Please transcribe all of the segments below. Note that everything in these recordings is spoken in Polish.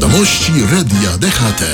Wiadomości Radia DHT.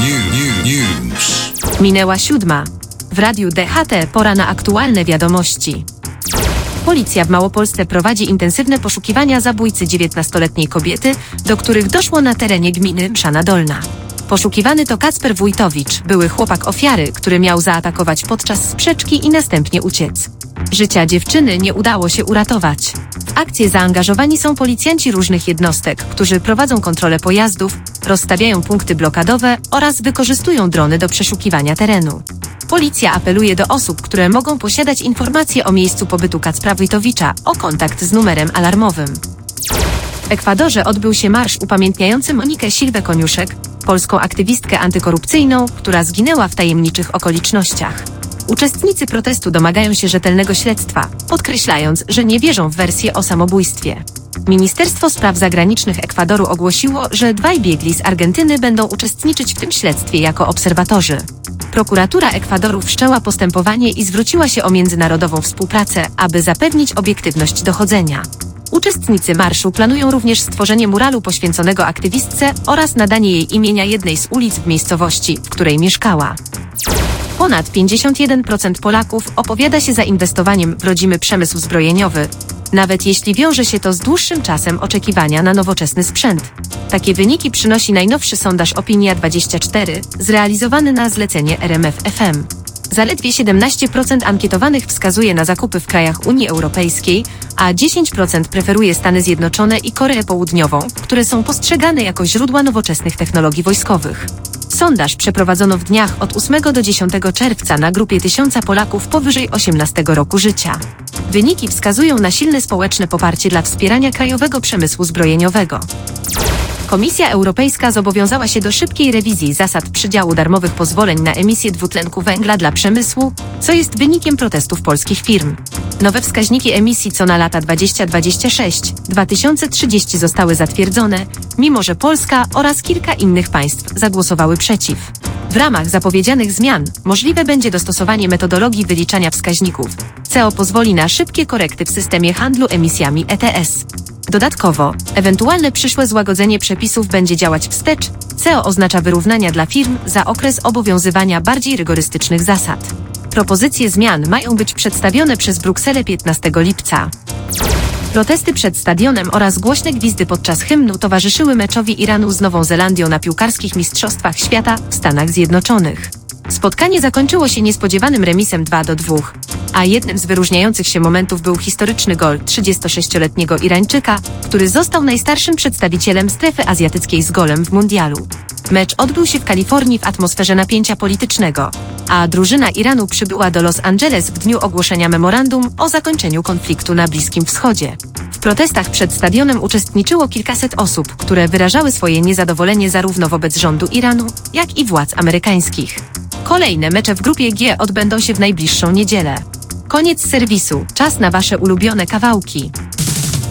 News. Minęła 7. W Radiu DHT pora na aktualne wiadomości. Policja w Małopolsce prowadzi intensywne poszukiwania zabójcy 19-letniej kobiety, do których doszło na terenie gminy Mszana Dolna. Poszukiwany to Kacper Wójtowicz, były chłopak ofiary, który miał zaatakować podczas sprzeczki i następnie uciec. Życia dziewczyny nie udało się uratować. W akcję zaangażowani są policjanci różnych jednostek, którzy prowadzą kontrolę pojazdów, rozstawiają punkty blokadowe oraz wykorzystują drony do przeszukiwania terenu. Policja apeluje do osób, które mogą posiadać informacje o miejscu pobytu Kacpra Wójtowicza, o kontakt z numerem alarmowym. W Ekwadorze odbył się marsz upamiętniający Monikę Silwę-Koniuszek, polską aktywistkę antykorupcyjną, która zginęła w tajemniczych okolicznościach. Uczestnicy protestu domagają się rzetelnego śledztwa, podkreślając, że nie wierzą w wersję o samobójstwie. Ministerstwo Spraw Zagranicznych Ekwadoru ogłosiło, że dwaj biegli z Argentyny będą uczestniczyć w tym śledztwie jako obserwatorzy. Prokuratura Ekwadoru wszczęła postępowanie i zwróciła się o międzynarodową współpracę, aby zapewnić obiektywność dochodzenia. Uczestnicy marszu planują również stworzenie muralu poświęconego aktywistce oraz nadanie jej imienia jednej z ulic w miejscowości, w której mieszkała. Ponad 51% Polaków opowiada się za inwestowaniem w rodzimy przemysł zbrojeniowy, nawet jeśli wiąże się to z dłuższym czasem oczekiwania na nowoczesny sprzęt. Takie wyniki przynosi najnowszy sondaż Opinia24, zrealizowany na zlecenie RMF FM. Zaledwie 17% ankietowanych wskazuje na zakupy w krajach Unii Europejskiej, a 10% preferuje Stany Zjednoczone i Koreę Południową, które są postrzegane jako źródła nowoczesnych technologii wojskowych. Sondaż przeprowadzono w dniach od 8 do 10 czerwca na grupie 1000 Polaków powyżej 18 roku życia. Wyniki wskazują na silne społeczne poparcie dla wspierania krajowego przemysłu zbrojeniowego. Komisja Europejska zobowiązała się do szybkiej rewizji zasad przydziału darmowych pozwoleń na emisję dwutlenku węgla dla przemysłu, co jest wynikiem protestów polskich firm. Nowe wskaźniki emisji co na lata 2026-2030 zostały zatwierdzone, mimo że Polska oraz kilka innych państw zagłosowały przeciw. W ramach zapowiedzianych zmian możliwe będzie dostosowanie metodologii wyliczania wskaźników. CO pozwoli na szybkie korekty w systemie handlu emisjami ETS. Dodatkowo, ewentualne przyszłe złagodzenie przepisów będzie działać wstecz. CO oznacza wyrównania dla firm za okres obowiązywania bardziej rygorystycznych zasad. Propozycje zmian mają być przedstawione przez Brukselę 15 lipca. Protesty przed stadionem oraz głośne gwizdy podczas hymnu towarzyszyły meczowi Iranu z Nową Zelandią na piłkarskich mistrzostwach świata w Stanach Zjednoczonych. Spotkanie zakończyło się niespodziewanym remisem 2-2, a jednym z wyróżniających się momentów był historyczny gol 36-letniego Irańczyka, który został najstarszym przedstawicielem strefy azjatyckiej z golem w mundialu. Mecz odbył się w Kalifornii w atmosferze napięcia politycznego, a drużyna Iranu przybyła do Los Angeles w dniu ogłoszenia memorandum o zakończeniu konfliktu na Bliskim Wschodzie. W protestach przed stadionem uczestniczyło kilkaset osób, które wyrażały swoje niezadowolenie zarówno wobec rządu Iranu, jak i władz amerykańskich. Kolejne mecze w grupie G odbędą się w najbliższą niedzielę. Koniec serwisu. Czas na Wasze ulubione kawałki.